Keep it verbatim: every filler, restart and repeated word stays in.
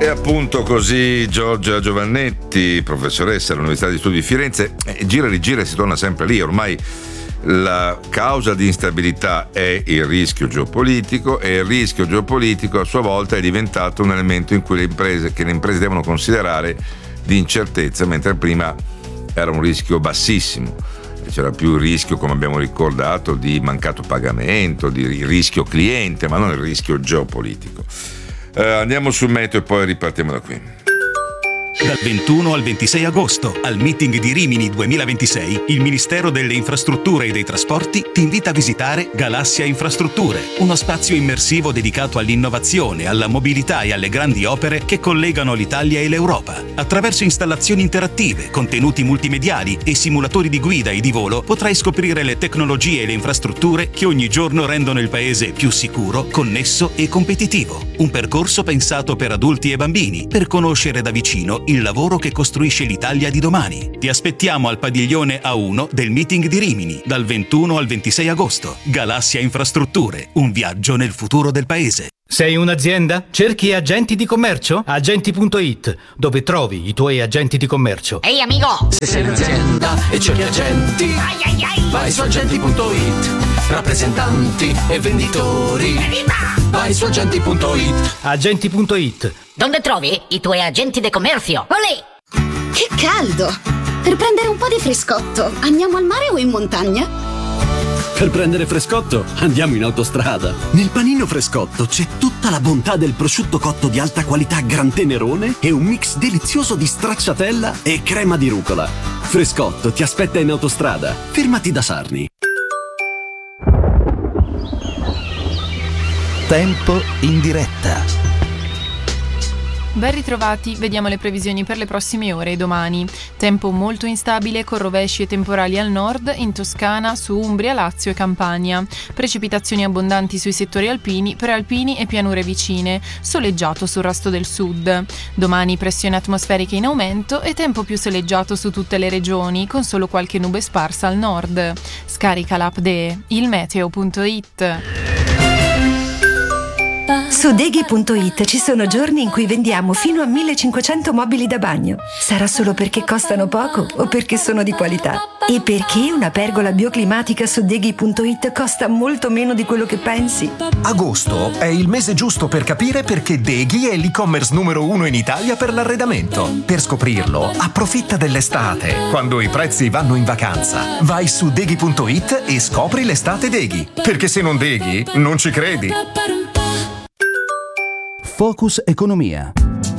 appunto così Giorgia Giovannetti, professoressa all'Università di Studi di Firenze, eh, gira e rigira e si torna sempre lì. Ormai la causa di instabilità è il rischio geopolitico e il rischio geopolitico a sua volta è diventato un elemento in cui le imprese, che le imprese devono considerare di incertezza, mentre prima era un rischio bassissimo. C'era più il rischio, come abbiamo ricordato, di mancato pagamento, di rischio cliente, ma non il rischio geopolitico. Eh, andiamo sul meteo e poi ripartiamo da qui. Dal ventuno al ventisei agosto, al meeting di Rimini duemilaventisei, il Ministero delle Infrastrutture e dei Trasporti ti invita a visitare Galassia Infrastrutture, uno spazio immersivo dedicato all'innovazione, alla mobilità e alle grandi opere che collegano l'Italia e l'Europa. Attraverso installazioni interattive, contenuti multimediali e simulatori di guida e di volo, potrai scoprire le tecnologie e le infrastrutture che ogni giorno rendono il paese più sicuro, connesso e competitivo. Un percorso pensato per adulti e bambini, per conoscere da vicino il lavoro che costruisce l'Italia di domani. Ti aspettiamo al padiglione A uno del meeting di Rimini, dal ventuno al ventisei agosto. Galassia Infrastrutture, un viaggio nel futuro del paese. Sei un'azienda? Cerchi agenti di commercio? Agenti punto it, dove trovi i tuoi agenti di commercio. Ehi amico! Se sei un'azienda e cerchi agenti, Ai ai ai! vai su agenti punto it. Rappresentanti e venditori, Evviva! vai su agenti punto it. Agenti punto it. Dove trovi i tuoi agenti di commercio? Olè! Che caldo! Per prendere un po' di frescotto, andiamo al mare o in montagna? Per prendere frescotto, andiamo in autostrada. Nel panino frescotto c'è tutta la bontà del prosciutto cotto di alta qualità Gran Tenerone e un mix delizioso di stracciatella e crema di rucola. Frescotto ti aspetta in autostrada. Fermati da Sarni. Tempo in diretta. Ben ritrovati, vediamo le previsioni per le prossime ore e domani. Tempo molto instabile con rovesci e temporali al nord, in Toscana, su Umbria, Lazio e Campania. Precipitazioni abbondanti sui settori alpini, prealpini e pianure vicine. Soleggiato sul resto del sud. Domani pressione atmosferica in aumento e tempo più soleggiato su tutte le regioni, con solo qualche nube sparsa al nord. Scarica l'app de il meteo punto it. Su Deghi punto it ci sono giorni in cui vendiamo fino a millecinquecento mobili da bagno. Sarà solo perché costano poco o perché sono di qualità? E perché una pergola bioclimatica su Deghi punto it costa molto meno di quello che pensi? Agosto è il mese giusto per capire perché Deghi è l'e-commerce numero uno in Italia per l'arredamento. Per scoprirlo, approfitta dell'estate, quando i prezzi vanno in vacanza. Vai su Deghi punto it e scopri l'estate Deghi. Perché se non Deghi, non ci credi. Focus Economia.